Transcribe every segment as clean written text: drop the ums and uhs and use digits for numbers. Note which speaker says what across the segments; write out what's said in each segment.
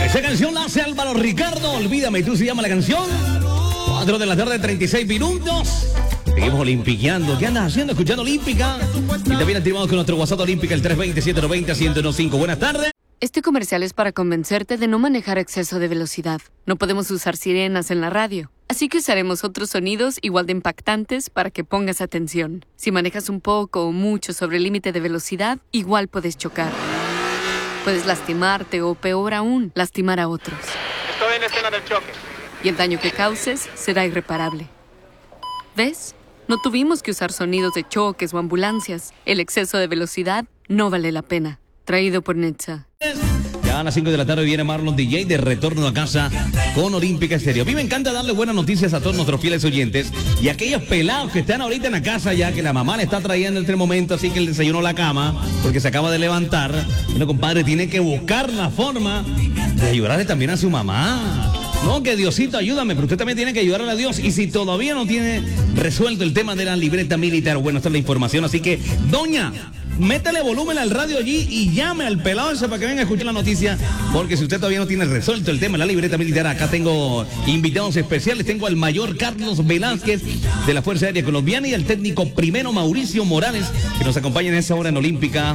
Speaker 1: Esa canción la hace Álvaro Ricardo, Olvídame tú se llama la canción. 4 de la tarde, 36 minutos. Seguimos olimpiqueando. ¿Qué andas haciendo? Escuchando Olímpica. Y también activamos con nuestro WhatsApp Olímpica, el 320-790-1015. Buenas tardes.
Speaker 2: Este comercial es para convencerte de no manejar a exceso de velocidad. No podemos usar sirenas en la radio, así que usaremos otros sonidos igual de impactantes para que pongas atención. Si manejas un poco o mucho sobre el límite de velocidad, igual puedes chocar. Puedes lastimarte o, peor aún, lastimar a otros.
Speaker 3: Estoy en escena del choque.
Speaker 2: Y el daño que causes será irreparable. ¿Ves? No tuvimos que usar sonidos de choques o ambulancias. El exceso de velocidad no vale la pena. Traído por Netza.
Speaker 1: Ya a las 5 de la tarde viene Marlon DJ de retorno a casa con Olímpica Estéreo. A mí me encanta darle buenas noticias a todos nuestros fieles oyentes y aquellos pelados que están ahorita en la casa ya que la mamá le está trayendo este momento, así que el desayuno a la cama porque se acaba de levantar. Bueno, compadre, tiene que buscar la forma de ayudarle también a su mamá. No, que Diosito, ayúdame, pero usted también tiene que ayudarle a Dios. Y si todavía no tiene resuelto el tema de la libreta militar, bueno, esta es la información, así que, doña, métele volumen al radio allí y llame al pelado ese para que venga a escuchar la noticia, porque si usted todavía no tiene resuelto el tema de la libreta militar, acá tengo invitados especiales. Tengo al mayor Carlos Velázquez de la Fuerza Aérea Colombiana y al técnico primero Mauricio Morales, que nos acompañan en esta hora en Olímpica.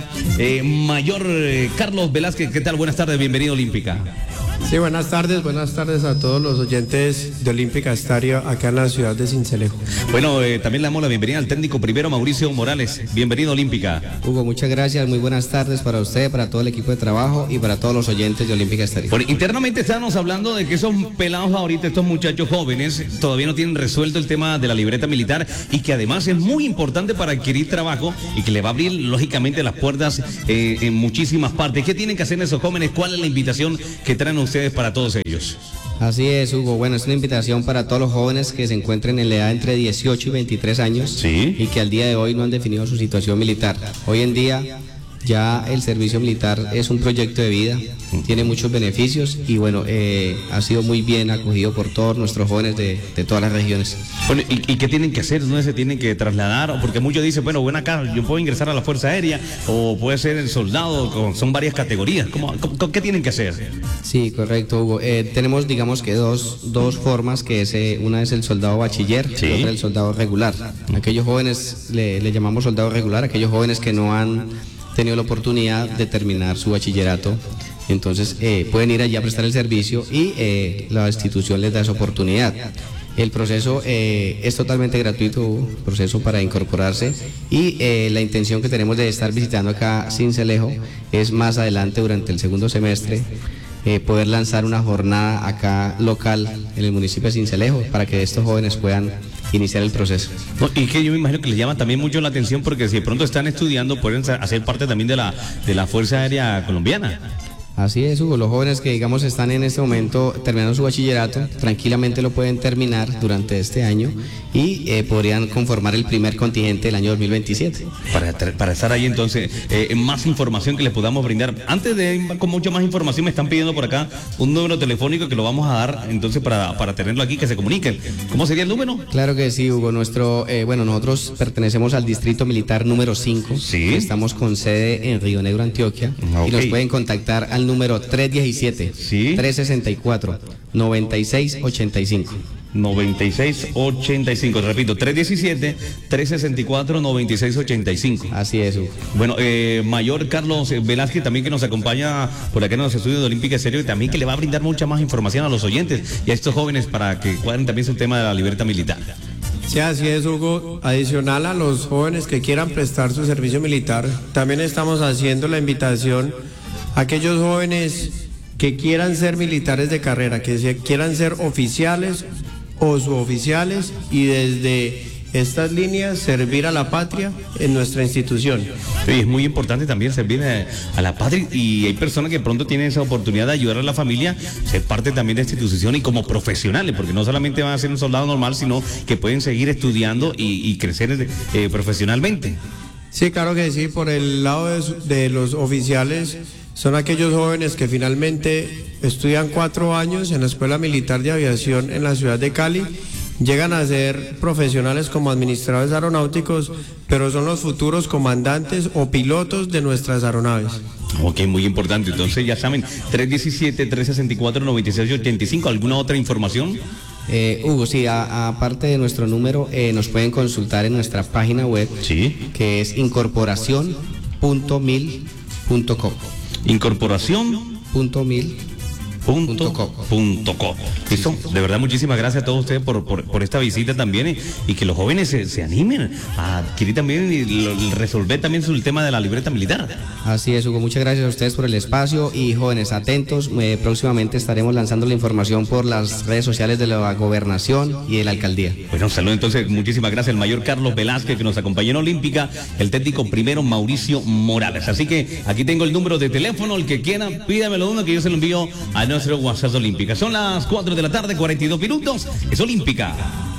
Speaker 1: Mayor Carlos Velázquez, ¿qué tal? Buenas tardes, bienvenido a Olímpica.
Speaker 4: Sí, buenas tardes a todos los oyentes de Olímpica Estéreo acá en la ciudad de Sincelejo.
Speaker 1: Bueno, también le damos la bienvenida al técnico primero Mauricio Morales. Bienvenido a Olímpica.
Speaker 5: Hugo, muchas gracias, muy buenas tardes para usted, para todo el equipo de trabajo y para todos los oyentes de Olímpica Estéreo.
Speaker 1: Bueno, internamente estábamos hablando de que esos pelados ahorita, estos muchachos jóvenes, todavía no tienen resuelto el tema de la libreta militar y que además es muy importante para adquirir trabajo y que le va a abrir lógicamente las puertas en muchísimas partes. ¿Qué tienen que hacer esos jóvenes? ¿Cuál es la invitación que traen ustedes para todos ellos?
Speaker 5: Así es, Hugo. Bueno, es una invitación para todos los jóvenes que se encuentren en la edad entre 18 y 23 años, ¿sí?, y que al día de hoy no han definido su situación militar. Hoy en día ya el servicio militar es un proyecto de vida, tiene muchos beneficios y bueno, ha sido muy bien acogido por todos nuestros jóvenes de todas las regiones.
Speaker 1: Bueno, ¿y qué tienen que hacer? ¿Dónde se tienen que trasladar? Porque muchos dicen, bueno, acá yo puedo ingresar a la Fuerza Aérea o puede ser el soldado, son varias categorías. ¿Qué tienen que hacer?
Speaker 5: Sí, correcto, Hugo. Tenemos, digamos que dos formas, que es una es el soldado bachiller, ¿sí?, y otra el soldado regular. Aquellos jóvenes, le llamamos soldado regular, aquellos jóvenes que no han tenido la oportunidad de terminar su bachillerato, entonces pueden ir allí a prestar el servicio y la institución les da esa oportunidad. El proceso es totalmente gratuito, proceso para incorporarse, y la intención que tenemos de estar visitando acá Sincelejo es más adelante durante el segundo semestre poder lanzar una jornada acá local en el municipio de Sincelejo para que estos jóvenes puedan iniciar el proceso.
Speaker 1: No, y que yo me imagino que les llama también mucho la atención porque si de pronto están estudiando pueden hacer parte también de la Fuerza Aérea Colombiana.
Speaker 5: Así es, Hugo. Los jóvenes que, digamos, están en este momento terminando su bachillerato, tranquilamente lo pueden terminar durante este año y podrían conformar el primer contingente del año 2027.
Speaker 1: Para estar ahí, entonces, más información que les podamos brindar. Antes de ir con mucha más información, me están pidiendo por acá un número telefónico que lo vamos a dar, entonces, para tenerlo aquí, que se comuniquen. ¿Cómo sería el número?
Speaker 5: Claro que sí, Hugo. Nosotros pertenecemos al Distrito Militar número 5.
Speaker 1: ¿Sí?
Speaker 5: Estamos con sede en Río Negro, Antioquia. Okay. Y nos pueden contactar al número 317, ¿sí?, 364 9685.
Speaker 1: 9685, repito, 317-364-9685.
Speaker 5: Así es, Hugo.
Speaker 1: Bueno, mayor Carlos Velázquez también, que nos acompaña por acá en los estudios de Olímpica Estéreo, y también que le va a brindar mucha más información a los oyentes y a estos jóvenes para que cuadren también su tema de la libreta militar.
Speaker 4: Sí, así es, Hugo. Adicional a los jóvenes que quieran prestar su servicio militar, también estamos haciendo la invitación a aquellos jóvenes que quieran ser militares de carrera, que quieran ser oficiales o suboficiales y desde estas líneas servir a la patria en nuestra institución.
Speaker 1: Sí, es muy importante también servir a la patria, y hay personas que pronto tienen esa oportunidad de ayudar a la familia, ser parte también de esta institución y como profesionales, porque no solamente van a ser un soldado normal, sino que pueden seguir estudiando y crecer profesionalmente.
Speaker 4: Sí, claro que sí. Por el lado de los oficiales, son aquellos jóvenes que finalmente estudian 4 años en la Escuela Militar de Aviación en la ciudad de Cali, llegan a ser profesionales como administradores aeronáuticos, pero son los futuros comandantes o pilotos de nuestras aeronaves.
Speaker 1: Ok, muy importante. Entonces ya saben, 317-364-9685. ¿Alguna otra información?
Speaker 5: Hugo, sí, aparte de nuestro número, nos pueden consultar en nuestra página web,
Speaker 1: Sí.
Speaker 5: que es incorporación.mil.co.
Speaker 1: Incorporación.mil.co. Listo, de verdad muchísimas gracias a todos ustedes por esta visita también y que los jóvenes se animen a adquirir también y resolver también el tema de la libreta militar.
Speaker 5: Así es, Hugo, muchas gracias a ustedes por el espacio y jóvenes, atentos, próximamente estaremos lanzando la información por las redes sociales de la gobernación y de la alcaldía.
Speaker 1: Bueno, un saludo entonces, muchísimas gracias al mayor Carlos Velázquez que nos acompañó en Olímpica, el técnico primero Mauricio Morales. Así que aquí tengo el número de teléfono, el que quiera, pídamelo uno que yo se lo envío a nuestro WhatsApp Olímpica. Son las 4 de la tarde, 42 minutos. Es Olímpica.